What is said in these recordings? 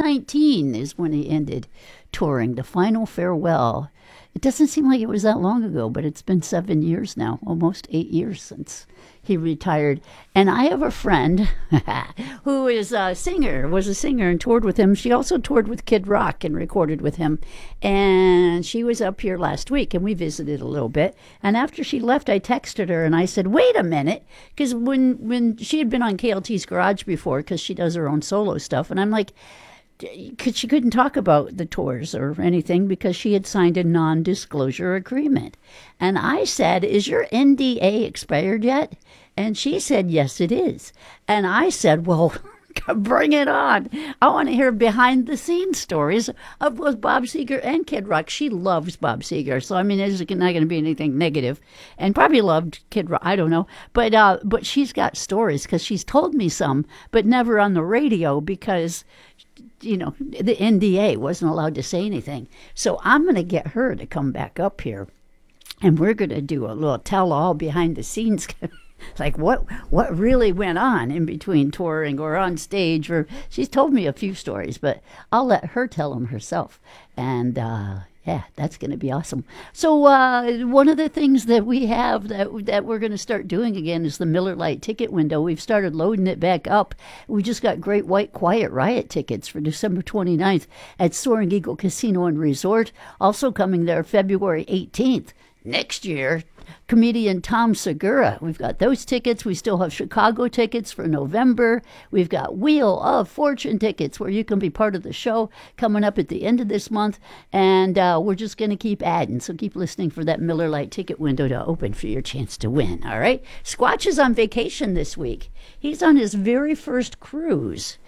2019 is when he ended touring, the final farewell. It doesn't seem like it was that long ago, but it's been 7 years now, almost 8 years since he retired. And I have a friend who is a singer, was a singer and toured with him. She also toured with Kid Rock and recorded with him. And she was up here last week and we visited a little bit. And after she left, I texted her and I said, wait a minute. Because when she had been on KLT's Garage before, because she does her own solo stuff. And I'm like, she couldn't talk about the tours or anything because she had signed a non-disclosure agreement. And I said, is your NDA expired yet? And she said, yes, it is. And I said, well, bring it on. I want to hear behind-the-scenes stories of both Bob Seger and Kid Rock. She loves Bob Seger, so I mean, there's not going to be anything negative. And probably loved Kid Rock, I don't know. But she's got stories because she's told me some, but never on the radio because the NDA wasn't allowed to say anything. So I'm going to get her to come back up here, and we're going to do a little tell-all behind the scenes, like what really went on in between touring or on stage. Or she's told me a few stories, but I'll let her tell them herself. And yeah, that's going to be awesome. So one of the things that we have that we're going to start doing again is the Miller Lite ticket window. We've started loading it back up. We just got Great White Quiet Riot tickets for December 29th at Soaring Eagle Casino and Resort. Also coming there February 18th. Next year, comedian Tom Segura. We've got those tickets. We still have Chicago tickets for November. We've got Wheel of Fortune tickets where you can be part of the show coming up at the end of this month. And we're just going to keep adding. So keep listening for that Miller Lite ticket window to open for your chance to win. All right. Squatch is on vacation this week. He's on his very first cruise.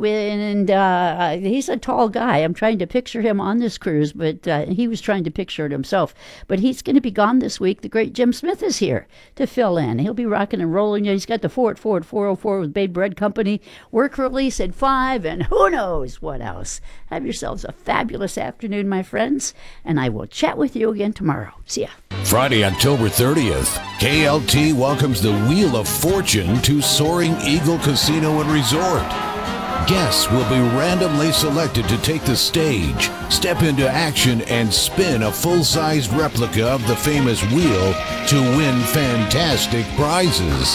And he's a tall guy. I'm trying to picture him on this cruise, but he was trying to picture it himself. But he's going to be gone this week. The great Jim Smith is here to fill in. He'll be rocking and rolling. He's got the 4 at 404 with Babe Bread Company, work release at 5, and who knows what else. Have yourselves a fabulous afternoon, my friends, and I will chat with you again tomorrow. See ya. Friday, October 30th, KLT welcomes the Wheel of Fortune to Soaring Eagle Casino and Resort. Guests will be randomly selected to take the stage, step into action, and spin a full-sized replica of the famous wheel to win fantastic prizes.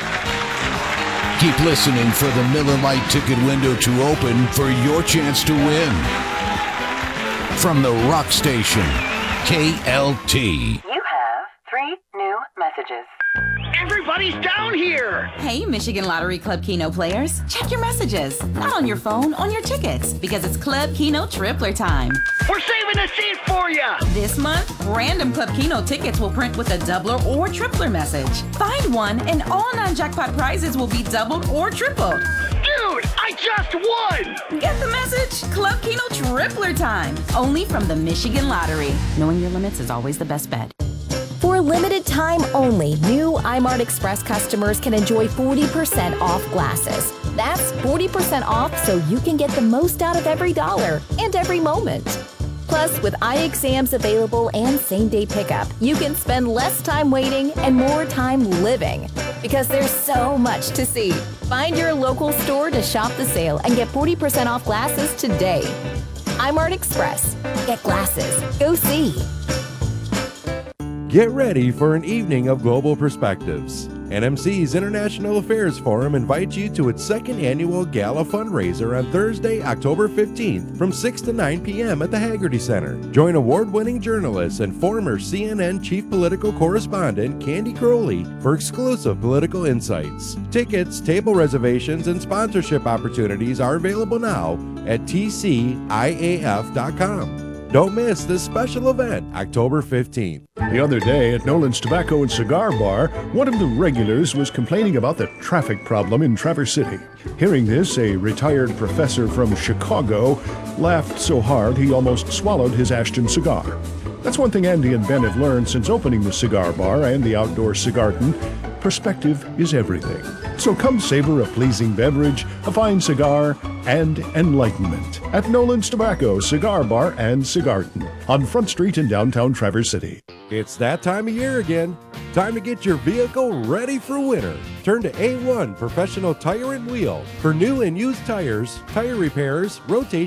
Keep listening for the Miller Lite ticket window to open for your chance to win. From the Rock Station, KLT. You have 3 new messages. Everybody's down here! Hey, Michigan Lottery Club Keno players. Check your messages. Not on your phone, on your tickets. Because it's Club Keno Tripler time. We're saving a seat for you! This month, random Club Keno tickets will print with a doubler or tripler message. Find one and all non-jackpot prizes will be doubled or tripled. Dude, I just won! Get the message? Club Keno Tripler time. Only from the Michigan Lottery. Knowing your limits is always the best bet. For a limited time only, new iMart Express customers can enjoy 40% off glasses. That's 40% off so you can get the most out of every dollar and every moment. Plus, with eye exams available and same-day pickup, you can spend less time waiting and more time living. Because there's so much to see. Find your local store to shop the sale and get 40% off glasses today. iMart Express. Get glasses. Go see. Get ready for an evening of global perspectives. NMC's International Affairs Forum invites you to its second annual gala fundraiser on Thursday, October 15th from 6 to 9 p.m. at the Haggerty Center. Join award-winning journalist and former CNN chief political correspondent Candy Crowley for exclusive political insights. Tickets, table reservations, and sponsorship opportunities are available now at tciaf.com. Don't miss this special event, October 15th. The other day at Nolan's Tobacco and Cigar Bar, one of the regulars was complaining about the traffic problem in Traverse City. Hearing this, a retired professor from Chicago laughed so hard he almost swallowed his Ashton cigar. That's one thing Andy and Ben have learned since opening the cigar bar and the outdoor cigarton. Perspective is everything. So come savor a pleasing beverage, a fine cigar, and enlightenment at Nolan's Tobacco, Cigar Bar, and Cigarton on Front Street in downtown Traverse City. It's that time of year again. Time to get your vehicle ready for winter. Turn to A1 Professional Tire and Wheel for new and used tires, tire repairs, rotation,